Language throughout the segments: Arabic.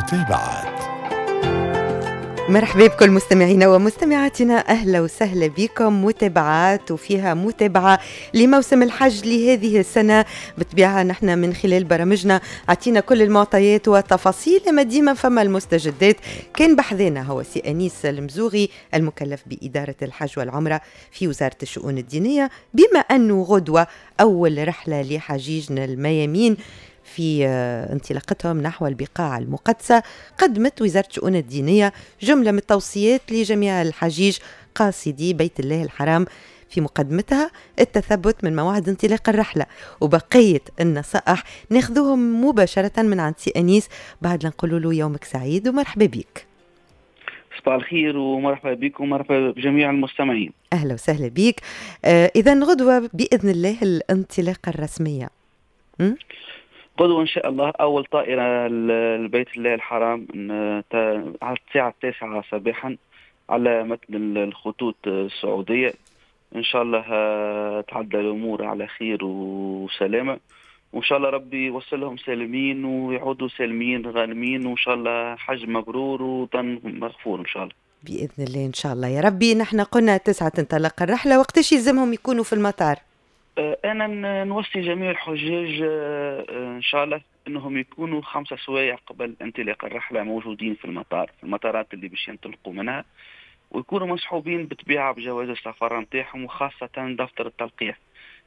متابعات. مرحبا بكل مستمعينا ومستمعاتنا، أهلا وسهلا بكم. متابعات وفيها متابعة لموسم الحج لهذه السنة. بطبيعة نحن من خلال برامجنا عطينا كل المعطيات والتفاصيل، لما ديما فما المستجدات. كان بحذنا هو سي أنيس المزوغي المكلف بإدارة الحج والعمرة في وزارة الشؤون الدينية، بما أنه غدوة أول رحلة لحجيجنا الميامين في انطلاقتهم نحو البقاع المقدسة. قدمت وزارة الشؤون الدينية جملة من التوصيات لجميع الحجيج قاصدي بيت الله الحرام، في مقدمتها التثبت من موعد انطلاق الرحلة، وبقية النصائح ناخذوهم مباشرة من عند سي أنيس بعد لنقول له يومك سعيد ومرحبا بك. صباح الخير ومرحبا بكم ومرحبا بجميع المستمعين. أهلا وسهلا بك. إذن غدوة بإذن الله الانطلاقة الرسمية. غدوة إن شاء الله أول طائرة لبيت الله الحرام على الساعة 9 صباحا على متن الخطوط السعودية. إن شاء الله تعدى الأمور على خير وسلامة، وإن شاء الله ربي يوصلهم سالمين ويعودوا سالمين غانمين، وإن شاء الله حج مبرور وظن مغفور إن شاء الله بإذن الله إن شاء الله يا ربي. نحن قلنا 9 تنطلق الرحلة، وقتاش يلزمهم يكونوا في المطار؟ أنا نوصي جميع الحجاج إن شاء الله أنهم يكونوا 5 سوايع قبل انطلاق الرحلة موجودين في المطار، في المطارات اللي باش ينطلقوا منها، ويكونوا مصحوبين بطبيعة بجواز السفر نتاعهم، وخاصة دفتر التلقيح.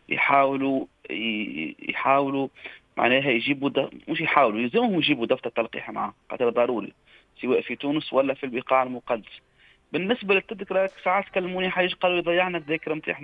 يحاولوا معناها يجيبوا مش يحاولوا، يلزمهم يجيبوا دفتر تلقيح معهم، خاطر ضروري سواء في تونس ولا في البقاع المقدسة. بالنسبة للتذكرة، ساعات كلموني حاجة قالوا ضيعنا الذاكرة نتاعهم